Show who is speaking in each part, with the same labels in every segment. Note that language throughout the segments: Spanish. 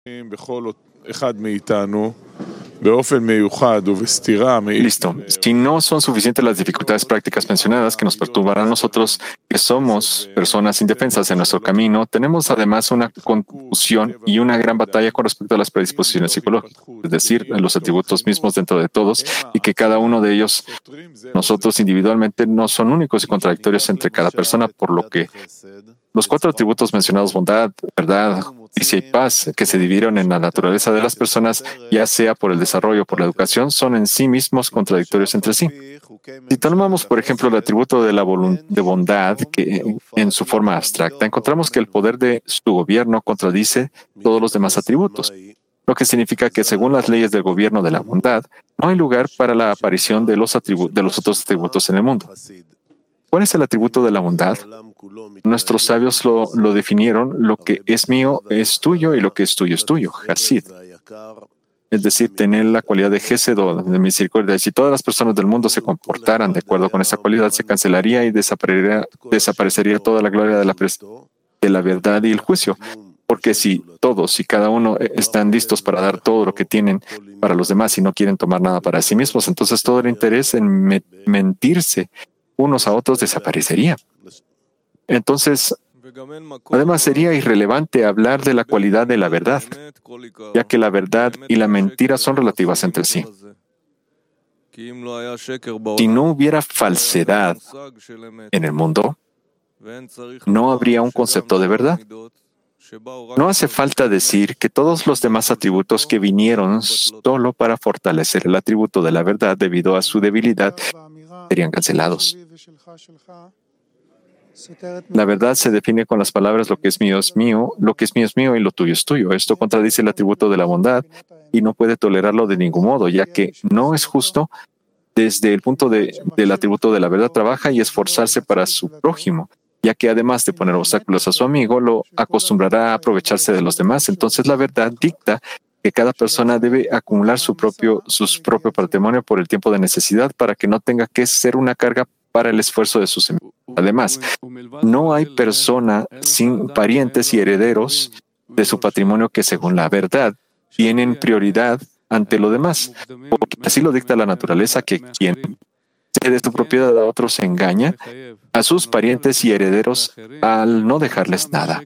Speaker 1: Listo. Si no son suficientes las dificultades prácticas mencionadas que nos perturbarán a nosotros, que somos personas indefensas en nuestro camino, tenemos además una confusión y una gran batalla con respecto a las predisposiciones psicológicas, es decir, los atributos mismos dentro de todos, y que cada uno de ellos, nosotros individualmente, no son únicos y contradictorios entre cada persona, por lo que los 4 atributos mencionados, bondad, verdad, justicia y paz, que se dividieron en la naturaleza de las personas, ya sea por el desarrollo o por la educación, son en sí mismos contradictorios entre sí. Si tomamos, por ejemplo, el atributo de la de bondad, que en su forma abstracta, encontramos que el poder de su gobierno contradice todos los demás atributos, lo que significa que según las leyes del gobierno de la bondad, no hay lugar para la aparición de los otros atributos en el mundo. ¿Cuál es el atributo de la bondad? Nuestros sabios lo definieron: lo que es mío es tuyo y lo que es tuyo es tuyo, Hasid. Es decir, tener la cualidad de Gesed o de misericordia. Si todas las personas del mundo se comportaran de acuerdo con esa cualidad, se cancelaría y desaparecería toda la gloria de la verdad y el juicio. Porque si todos y cada uno están listos para dar todo lo que tienen para los demás y no quieren tomar nada para sí mismos, entonces todo el interés en mentirse unos a otros desaparecería. Entonces, además sería irrelevante hablar de la cualidad de la verdad, ya que la verdad y la mentira son relativas entre sí. Si no hubiera falsedad en el mundo, no habría un concepto de verdad. No hace falta decir que todos los demás atributos que vinieron solo para fortalecer el atributo de la verdad debido a su debilidad serían cancelados. La verdad se define con las palabras: lo que es mío, lo que es mío es mío y lo tuyo es tuyo. Esto contradice el atributo de la bondad y no puede tolerarlo de ningún modo, ya que no es justo. Desde el punto del atributo de la verdad, trabaja y esforzarse para su prójimo, ya que además de poner obstáculos a su amigo, lo acostumbrará a aprovecharse de los demás. Entonces la verdad dicta que cada persona debe acumular su propio patrimonio por el tiempo de necesidad para que no tenga que ser una carga para el esfuerzo de sus amigos. Además, no hay persona sin parientes y herederos de su patrimonio que, según la verdad, tienen prioridad ante lo demás, porque así lo dicta la naturaleza, que quien cede su propiedad a otros engaña a sus parientes y herederos al no dejarles nada.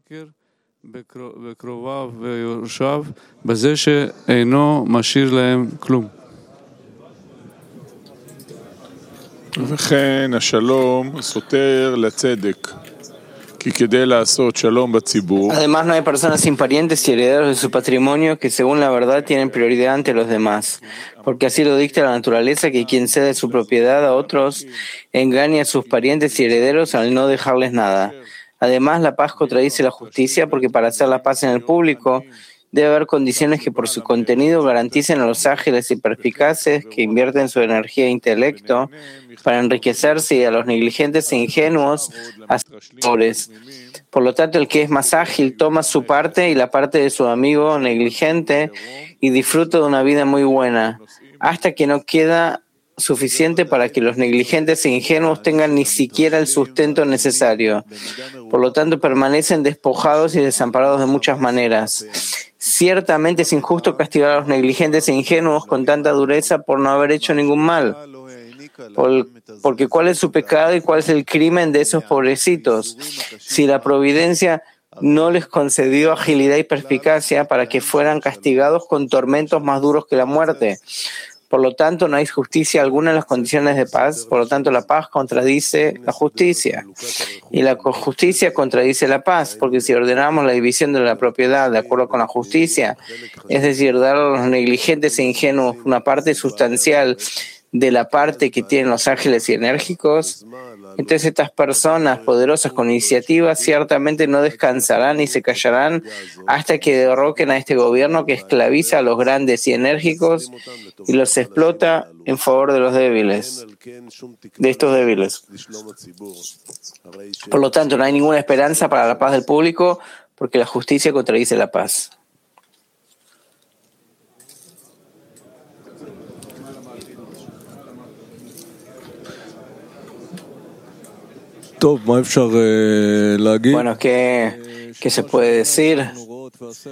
Speaker 2: Además, no hay personas sin parientes y herederos de su patrimonio que, según la verdad, tienen prioridad ante los demás, porque así lo dicta la naturaleza, que quien cede su propiedad a otros engaña a sus parientes y herederos al no dejarles nada. Además, la paz contradice la justicia, porque para hacer la paz en el público debe haber condiciones que por su contenido garanticen a los ágiles y perspicaces que invierten su energía e intelecto para enriquecerse, y a los negligentes e ingenuos a sus pobres. Por lo tanto, el que es más ágil toma su parte y la parte de su amigo negligente y disfruta de una vida muy buena, hasta que no queda suficiente para que los negligentes e ingenuos tengan ni siquiera el sustento necesario. Por lo tanto, permanecen despojados y desamparados de muchas maneras. Ciertamente es injusto castigar a los negligentes e ingenuos con tanta dureza por no haber hecho ningún mal. Porque ¿cuál es su pecado y cuál es el crimen de esos pobrecitos? Si la providencia no les concedió agilidad y perspicacia para que fueran castigados con tormentos más duros que la muerte. Por lo tanto, no hay justicia alguna en las condiciones de paz. Por lo tanto, la paz contradice la justicia. Y la justicia contradice la paz, porque si ordenamos la división de la propiedad de acuerdo con la justicia, es decir, dar a los negligentes e ingenuos una parte sustancial de la parte que tienen los ágiles y enérgicos, entonces estas personas poderosas con iniciativa ciertamente no descansarán ni se callarán hasta que derroquen a este gobierno que esclaviza a los grandes y enérgicos y los explota en favor de los débiles, de estos débiles. Por lo tanto, no hay ninguna esperanza para la paz del público, porque la justicia contradice la paz. Bueno, ¿qué se puede decir?